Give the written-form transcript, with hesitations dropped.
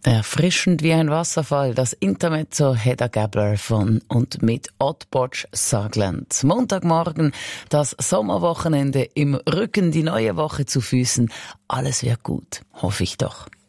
Erfrischend wie ein Wasserfall, das Intermezzo Hedda Gabler von und mit Oddbotch Sagland. Montagmorgen, das Sommerwochenende im Rücken, die neue Woche zu Füßen. Alles wird gut, hoffe ich doch.